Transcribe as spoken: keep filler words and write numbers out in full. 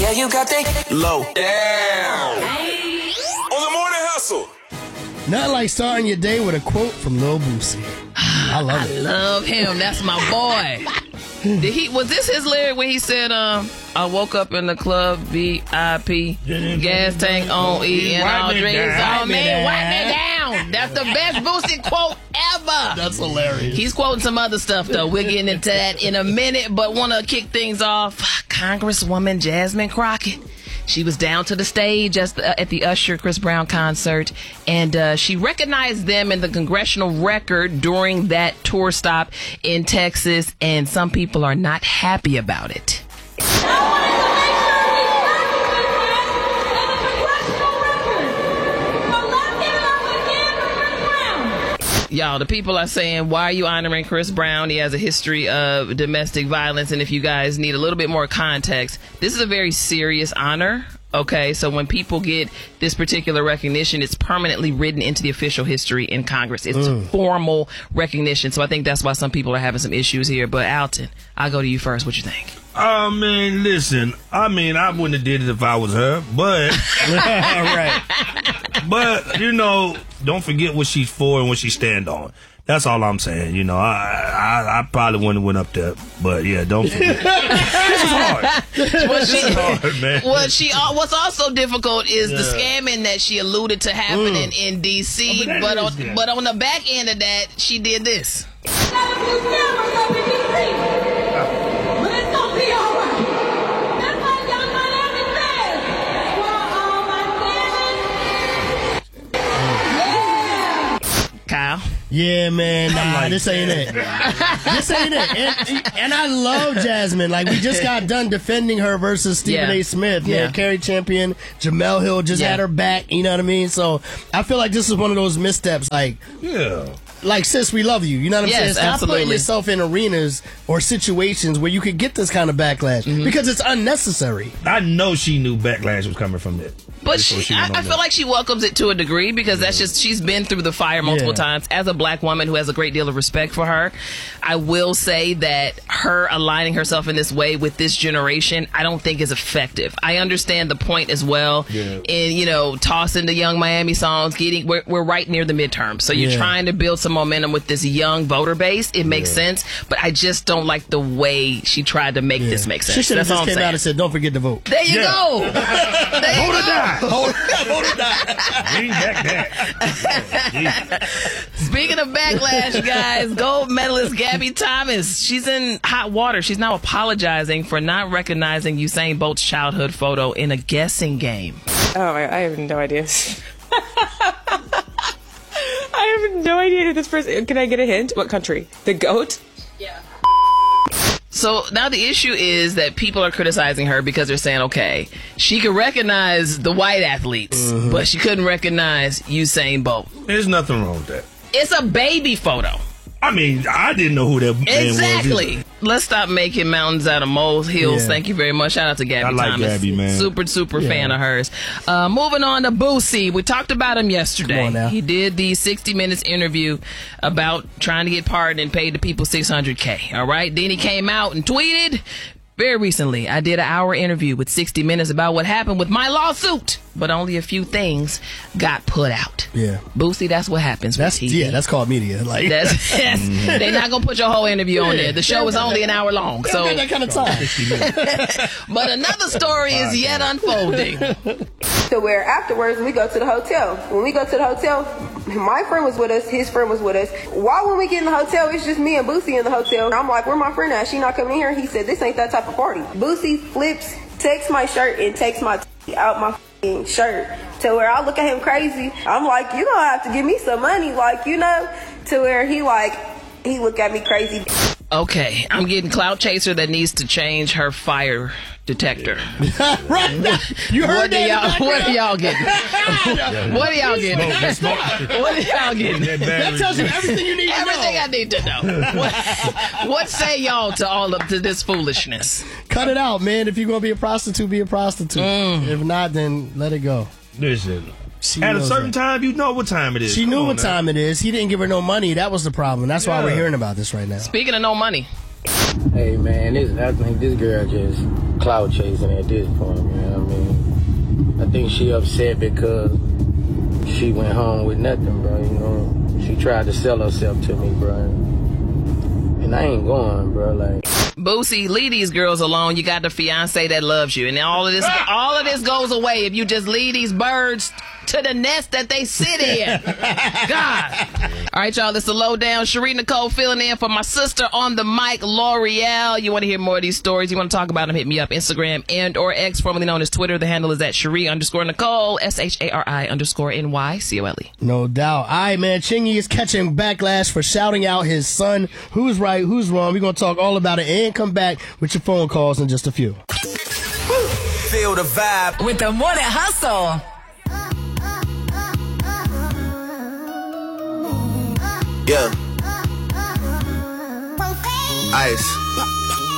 Yeah, you got that low down. On the morning hustle. Not like starting your day with a quote from Lil Boosie. I love I it. love him. That's my boy. Did he? Was this his lyric when he said, um, I woke up in the club, V I P, gas tank on E, and all drinks on me, wipe me down. That's the best Boosie quote ever. That's hilarious. He's quoting some other stuff, though. We're getting into that in a minute, but want to kick things off. Congresswoman Jasmine Crockett. She was down to the stage at the, at the Usher Chris Brown concert, and uh, she recognized them in the congressional record during that tour stop in Texas, and some people are not happy about it. Y'all, the people are saying, why are you honoring Chris Brown? He has a history of domestic violence. And if you guys need a little bit more context, this is a very serious honor. Okay, so when people get this particular recognition, it's permanently written into the official history in Congress. It's mm. formal recognition. So I think that's why some people are having some issues here. But Alton, I'll go to you first. What you think? I mean, listen, I mean, I wouldn't have did it if I was her, but, right. But, you know, don't forget what she's for and what she stand on. That's all I'm saying. You know, I I, I probably wouldn't have went up there, but yeah, don't forget. This is hard. What this she, is hard, man. What she, what's also difficult is yeah. the scamming that she alluded to happening mm. in D C, oh, but, but, on, yeah. but on the back end of that, she did this. Kyle? Yeah, man, nah, like this ain't it. This ain't it. And, and I love Jasmine. Like, we just got done defending her versus Stephen yeah. A. Smith. Man, yeah. Kerry Champion, Jamel Hill just yeah. had her back. You know what I mean? So I feel like this is one of those missteps. Like, yeah. Like, sis, we love you. You know what I'm yes, saying? Stop absolutely. putting yourself in arenas or situations where you could get this kind of backlash mm-hmm. because it's unnecessary. I know she knew backlash was coming from it. But she, she I, I feel like she welcomes it to a degree because yeah. that's just, she's been through the fire multiple yeah. times. As a black woman who has a great deal of respect for her, I will say that her aligning herself in this way with this generation, I don't think is effective. I understand the point as well yeah. in, you know, tossing the Young Miami songs, getting, we're, we're right near the midterm. So you're yeah. trying to build some momentum with this young voter base. It makes yeah. sense, but I just don't like the way she tried to make yeah. this make sense. She should have just came saying. out and said, don't forget to vote. There you yeah. go. There you Vote go. or die. Vote or die. Bring back that. Speaking of backlash, guys, gold medalist Gabby Thomas, she's in hot water. She's now apologizing for not recognizing Usain Bolt's childhood photo in a guessing game. Oh, I, I have no idea. I have no idea who this person. Can I get a hint? What country? The GOAT? Yeah. So now the issue is that people are criticizing her because they're saying, okay, she could recognize the white athletes, mm-hmm. but she couldn't recognize Usain Bolt. There's nothing wrong with that. It's a baby photo. I mean, I didn't know who that man was. Exactly. Let's stop making mountains out of molehills. Yeah. Thank you very much. Shout out to Gabby I like Thomas. Gabby, man. Super, super yeah. fan of hers. Uh, moving on to Boosie. We talked about him yesterday. He did the sixty minutes interview about trying to get pardoned and paid the people six hundred K. All right. Then he came out and tweeted, very recently, I did an hour interview with sixty minutes about what happened with my lawsuit, but only a few things got put out. Yeah. Boosie, that's what happens that's, with T V. Yeah, that's called media. Like that's, that's, they're not going to put your whole interview on there. The show is only an hour long. So that kind of time. But another story is yet unfolding. So where afterwards we go to the hotel. When we go to the hotel, my friend was with us, his friend was with us. Why when we get in the hotel, it's just me and Boosie in the hotel. I'm like, where my friend at? She not coming in here? He said, this ain't that type of party. Boosie flips, takes my shirt and takes my t- out my f***ing shirt. To where I look at him crazy. I'm like, you gonna have to give me some money, like, you know? To where he like, he look at me crazy. Okay, I'm getting Clout Chaser that needs to change her fire detector. Right. You heard what that? Y'all, what are y'all getting? What are y'all getting? What are y'all getting? That tells you everything you need to know. Everything I need to know. What, what say y'all to all of to this foolishness? Cut it out, man. If you're going to be a prostitute, be a prostitute. Mm. If not, then let it go. Listen. She At a certain that. time, you know what time it is. She Come knew on what now. time it is. He didn't give her no money. That was the problem. That's yeah. why we're hearing about this right now. Speaking of no money, Hey man, this I think this girl just clout chasing at this point, you know what I mean? I think she upset because she went home with nothing, bro, you know. She tried to sell herself to me, bro. And I ain't going, bro, like. Boosie, leave these girls alone. You got the fiance that loves you. And all of this all of this goes away if you just leave these birds to the nest that they sit in. God. All right, y'all, it's the lowdown. Cherie Nicole filling in for my sister on the mic, L'Oreal. You want to hear more of these stories? You want to talk about them? Hit me up, Instagram and or X, formerly known as Twitter. The handle is at Cherie underscore Nicole, S H A R I underscore N Y C O L E. No doubt. All right, man. Chingy is catching backlash for shouting out his son. Who's right? Who's wrong? We're going to talk all about it and come back with your phone calls in just a few. Feel the vibe with the Morning Hustle. Yeah. Ice.